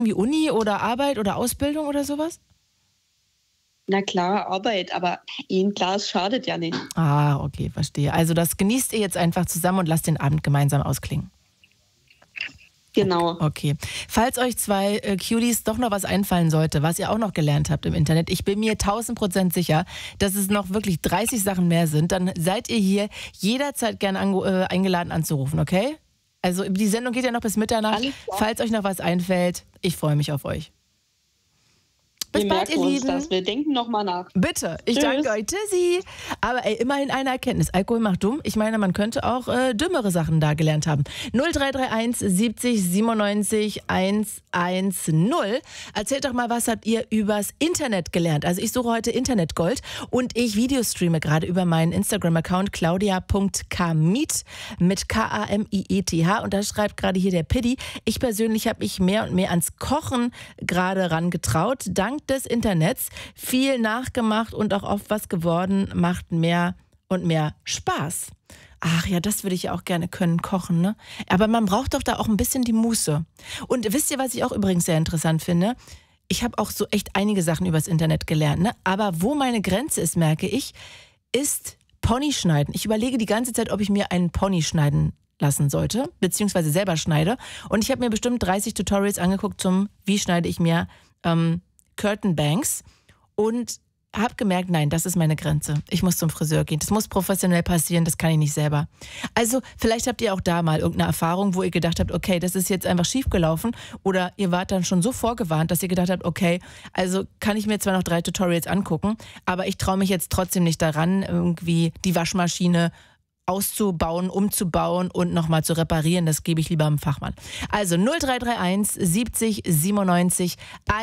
wie Uni oder Arbeit oder Ausbildung oder sowas? Na klar, Arbeit, aber ein Glas schadet ja nicht. Ah, okay, verstehe. Also das genießt ihr jetzt einfach zusammen und lasst den Abend gemeinsam ausklingen. Genau. Okay. Falls euch zwei Cuties doch noch was einfallen sollte, was ihr auch noch gelernt habt im Internet, ich bin mir 1000% sicher, dass es noch wirklich 30 Sachen mehr sind, dann seid ihr hier jederzeit gerne eingeladen anzurufen, okay? Also die Sendung geht ja noch bis Mitternacht. Alles klar. Falls euch noch was einfällt, ich freue mich auf euch. Bis Wir bald, merken ihr uns Lieben. das. Wir denken nochmal nach. Bitte, ich Tschüss. danke euch. Tschüssi. Aber immerhin eine Erkenntnis. Alkohol macht dumm. Ich meine, man könnte auch dümmere Sachen da gelernt haben. 0331 70 97 110. Erzählt doch mal, was habt ihr übers Internet gelernt? Also ich suche heute Internetgold und ich videostreame gerade über meinen Instagram-Account claudia.kamiet mit K-A-M-I-E-T-H und da schreibt gerade hier der Piddy, ich persönlich habe mich mehr und mehr ans Kochen gerade rangetraut. Dank des Internets viel nachgemacht und auch oft was geworden, macht mehr und mehr Spaß. Ach ja, das würde ich ja auch gerne können, kochen, ne? Aber man braucht doch da auch ein bisschen die Muße. Und wisst ihr, was ich auch übrigens sehr interessant finde? Ich habe auch so echt einige Sachen übers Internet gelernt, ne? Aber wo meine Grenze ist, merke ich, ist Pony schneiden. Ich überlege die ganze Zeit, ob ich mir einen Pony schneiden lassen sollte, beziehungsweise selber schneide. Und ich habe mir bestimmt 30 Tutorials angeguckt zum, wie schneide ich mir Curtain Banks und habe gemerkt, nein, das ist meine Grenze. Ich muss zum Friseur gehen. Das muss professionell passieren, das kann ich nicht selber. Also vielleicht habt ihr auch da mal irgendeine Erfahrung, wo ihr gedacht habt, okay, das ist jetzt einfach schief gelaufen oder ihr wart dann schon so vorgewarnt, dass ihr gedacht habt, okay, also kann ich mir zwar noch 3 Tutorials angucken, aber ich traue mich jetzt trotzdem nicht daran, irgendwie die Waschmaschine auszubauen, umzubauen und nochmal zu reparieren. Das gebe ich lieber einem Fachmann. Also 0331 70 97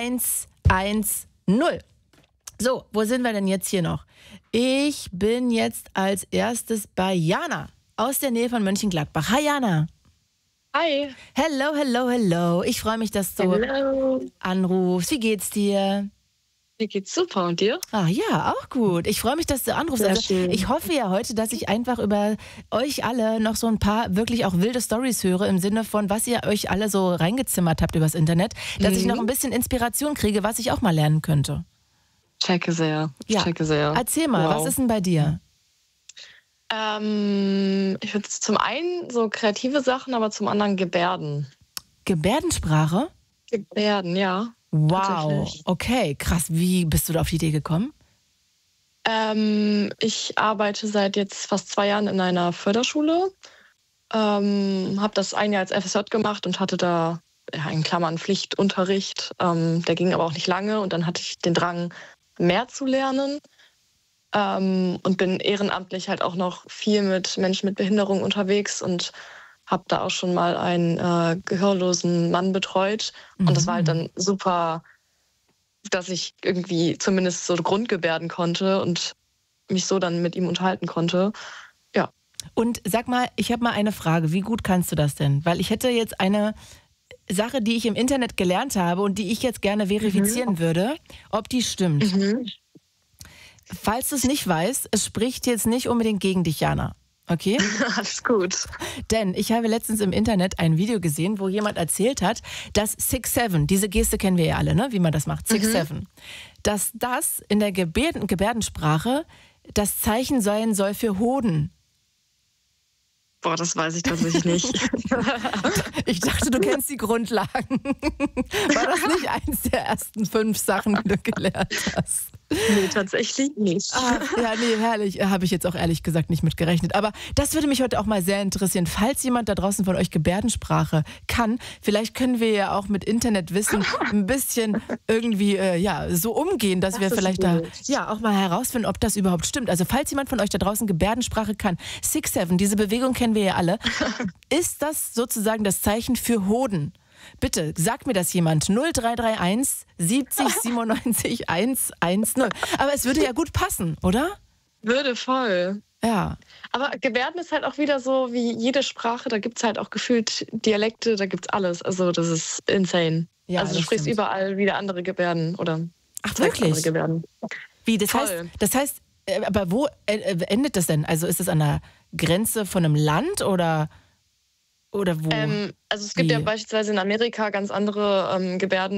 110. So, wo sind wir denn jetzt hier noch? Ich bin jetzt als erstes bei Jana aus der Nähe von Mönchengladbach. Hi Jana. Hi. Hello, hello, hello. Ich freue mich, dass du anrufst. Wie geht's dir? Mir geht's super und dir? Ah ja, auch gut. Ich freue mich, dass du anrufst. Sehr Also, schön. ich hoffe ja heute, dass ich einfach über euch alle noch so ein paar wirklich auch wilde Storys höre, im Sinne von, was ihr euch alle so reingezimmert habt übers Internet, dass ich noch ein bisschen Inspiration kriege, was ich auch mal lernen könnte. Checke sehr. Ja. Checke sehr. Erzähl mal, was ist denn bei dir? Ich würde zum einen so kreative Sachen, aber zum anderen Gebärden. Gebärdensprache? Gebärden, ja. Wow, Tatsächlich. okay, krass. Wie bist du da auf die Idee gekommen? Ich arbeite seit jetzt fast 2 Jahren in einer Förderschule. Habe das ein Jahr als FSJ gemacht und hatte da in Klammern Pflichtunterricht. Der ging aber auch nicht lange und dann hatte ich den Drang, mehr zu lernen. Und bin ehrenamtlich halt auch noch viel mit Menschen mit Behinderung unterwegs und habe da auch schon mal einen gehörlosen Mann betreut. Und das war halt dann super, dass ich irgendwie zumindest so Grundgebärden konnte und mich so dann mit ihm unterhalten konnte. Ja. Und sag mal, ich habe mal eine Frage. Wie gut kannst du das denn? Weil ich hätte jetzt eine Sache, die ich im Internet gelernt habe und die ich jetzt gerne verifizieren würde, ob die stimmt. Falls du es nicht weißt, es spricht jetzt nicht unbedingt gegen dich, Jana. Okay? Alles gut. Denn ich habe letztens im Internet ein Video gesehen, wo jemand erzählt hat, dass 6-7, diese Geste kennen wir ja alle, ne? Wie man das macht, 6-7, dass das in der Gebärdensprache das Zeichen sein soll für Hoden. Boah, das weiß ich tatsächlich nicht. Ich dachte, du kennst die Grundlagen. War das nicht eins der ersten 5 Sachen, die du gelernt hast? Nee, tatsächlich nicht. Ja, nee, herrlich. Habe ich jetzt auch ehrlich gesagt nicht mit gerechnet. Aber das würde mich heute auch mal sehr interessieren. Falls jemand da draußen von euch Gebärdensprache kann, vielleicht können wir ja auch mit Internetwissen ein bisschen irgendwie so umgehen, dass wir vielleicht da auch mal herausfinden, ob das überhaupt stimmt. Also falls jemand von euch da draußen Gebärdensprache kann, 6-7, diese Bewegung kennen wir ja alle, ist das sozusagen das Zeichen für Hoden? Bitte, sagt mir das jemand. 0331 70 97 110. Aber es würde ja gut passen, oder? Würde voll. Ja. Aber Gebärden ist halt auch wieder so wie jede Sprache. Da gibt es halt auch gefühlt Dialekte, da gibt es alles. Also das ist insane. Ja, also du das sprichst stimmt. überall wieder andere Gebärden oder Ach, zeigst wirklich? andere Gebärden. Wie, das Voll. heißt, aber wo endet das denn? Also ist es an der Grenze von einem Land oder? Oder wo? Also es gibt ja Wie? beispielsweise in Amerika ganz andere Gebärden.